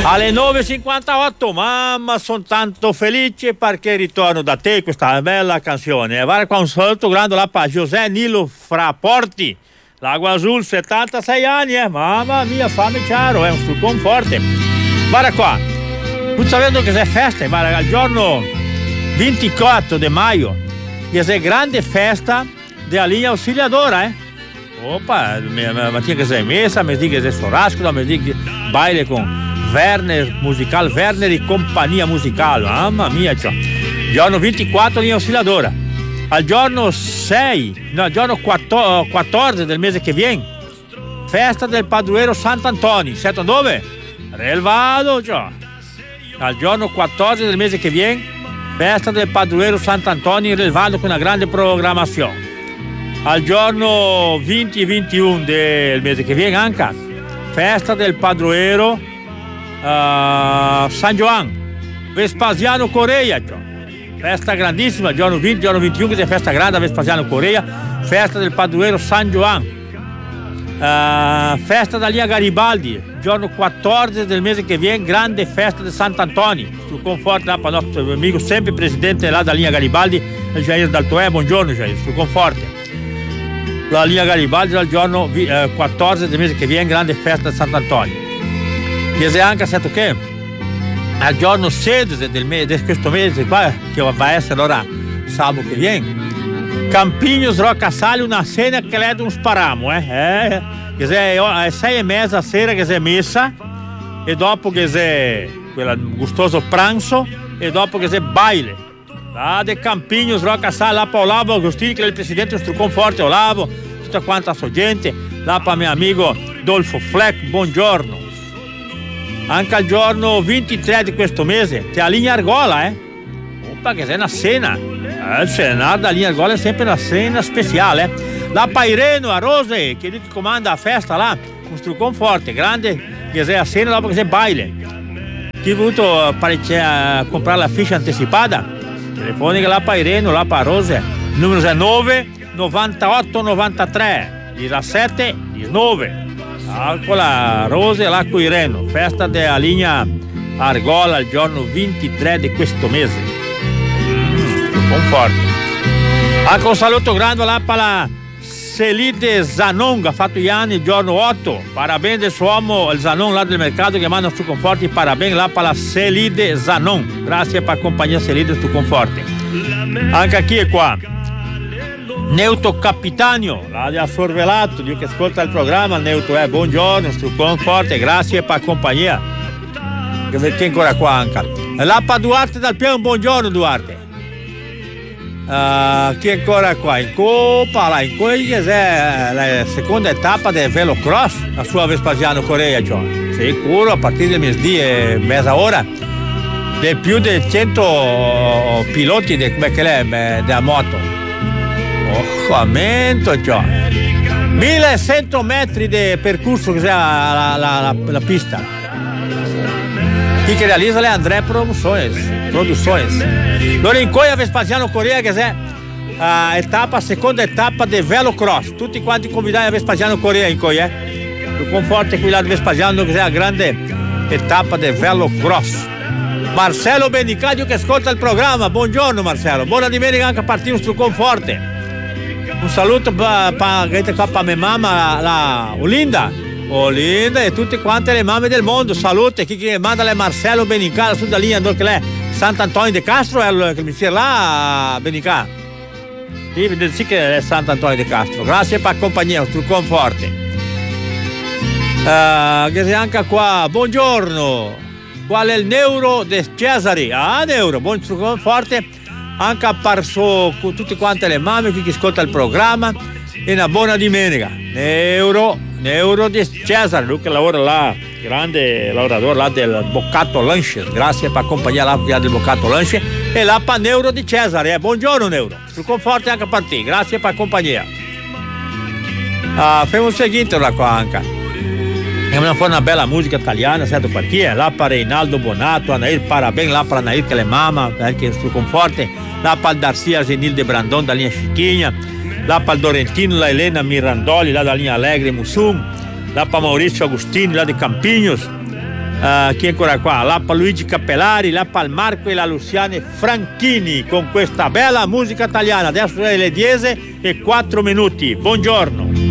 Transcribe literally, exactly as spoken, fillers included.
Alle nove e cinquantotto, mamma, sono tanto felice perché ritorno da te, questa bella canzone. Guarda qua un saluto grande là per José Nilo Fraporti, Lago Azul, settantasei anni, eh. Mamma mia, fammi chiaro, è un struccone forte. Guarda qua, tu sapendo che c'è festa, guarda, il giorno ventiquattro di maio, che c'è grande festa della linea auxiliadora, eh. Opa, mattina che sei messa, mi dica che sei sorasco, mi dica che baile con Werner, musical Werner e compagnia musicale, mamma mia, cioè. Giorno ventiquattro linea oscilladora. Al giorno sei, no, al giorno quattordici del mese che viene, festa del padroero Sant'Antonio, sento dove? Relvado, cioè. Al giorno quattordici del mese che viene, festa del padroero Sant'Antonio in Relvado con una grande programmazione. Al giorno venti e ventuno del mese che viene anche, festa del padroero Uh, San Giovan Vespasiano Correia, cioè. Festa grandissima, giorno venti, giorno ventuno che è festa grande a Vespasiano Correia, festa del padroero San Giovan, uh, festa da linea Garibaldi, giorno quattordici del mese che viene, grande festa di Sant'Antonio, sul conforto là per il nostro amico sempre presidente là da linea Garibaldi, Jair Daltoè, buongiorno Jair, sul conforto. La linea Garibaldi dal giorno uh, quattordici del mese che viene, grande festa di Sant'Antonio. E se anche stato che al giorno sedici del mese, di questo mese qua, che va a essere ora sabato che viene, Campignos Roccasale, una cena che le un sparamo, eh? eh? Che se è sei e mezza sera che si è messa, e dopo che c'è quel gustoso pranzo, e dopo che c'è baile. Là de Campignos Roccasale, là per Olavo Agostini, che è il presidente del Conforte, Olavo, tutta quanta sua gente, là per mio amico Dolfo Fleck, buongiorno. Anche al giorno ventitré di questo mese c'è la linea Argola, eh? Opa, che c'è una cena. Eh, il cenar da linea Argola è sempre una cena speciale, eh? La Paireno a Rose, che lui che comanda la festa là, con struccone forte, grande, che c'è la cena dopo che c'è baile. Chi ha voluto uh, comprare la ficha anticipata? Telefonica la Paireno, la per Rose, numero è nove novantotto novantatré diciassette diciannove. Alcola Rose l'acqua Ireno, festa della linea Argola il giorno ventitré di questo mese. Mm, conforto. Anche un saluto grande là per la Selide Zanon, ha fatto gli anni il giorno otto. Parabén del suo uomo, il Zanon là del mercato che manda su conforti. Parabén là per la Selide Zanon. Grazie per accompagnare Selide su conforti. Anche chi è qua? Neuto Capitanio, l'ha già sorvelato, Dio che ascolta il programma, Neuto è buongiorno, struccone forte, grazie per la compagnia. Che ancora qua anche. L'Appa Duarte dal Piano, buongiorno Duarte. Uh, chi è ancora qua? In Coppa, là, in quella è la seconda tappa del velocross, la sua Vespasiano Correia, cioè. Sicuro, a partire del mezzodì e mezza ora, di più di cento piloti di, come che è, della moto. Oh, aumento, cioè. millecento metri di percorso che sia la, la, la, la pista. Chi che realizza le André Produções. Produções. Loro in Coia Vespasiano Correia che è uh, etapa, seconda etapa del velocross. Tutti quanti convidati a Vespasiano Correia in Coia. Eh? Il conforto qui là di Vespasiano che è la grande etapa del velocross. Marcello Benicadio che ascolta il programma. Buongiorno Marcello. Buona domenica anche a partire sul conforte. Un saluto per pa, pa mia mamma, la Olinda, Olinda e tutte quante le mamme del mondo. Salute, chi che manda le Marcello Benicà su da linea, dove è Sant'Antonio de Castro, è il mi sia là Benicà. Sì, sì che è Sant'Antonio de Castro. Grazie per la compagnia, un truccone forte. Uh, che sia anche qua, buongiorno. Qual è il Neuro de Cesari? Ah, Neuro, buon truccone forte. Anche apparso con tutte quante le mamme qui che ascolta il programma e una buona domenica. Neuro, Neuro di Cesare, lui che lavora là, grande lavoratore là del Boccato Lunch, grazie per accompagnare la del Boccato Lunch e là per Neuro di Cesare, eh. Buongiorno Neuro, sul conforto anche per te, grazie per la compagnia. Ah, facciamo il seguente ora qua anche. Andiamo a fare una bella musica italiana, certo per chi è? Là per Reinaldo Bonato, Anair Parabén, là per Anair che le mamma, perché sul conforto. Là per Darcia Genil de Brandon da linea Chiquinha, là per Dorentino, la Elena Mirandoli, là da linea Alegre Mussum, là per Maurizio Agostini, là di Campignos, Uh, chi è ancora qua? La Luigi Cappellari, la Palmarco e la Luciane Franchini con questa bella musica italiana. Adesso è le dieci e quattro minuti. Buongiorno.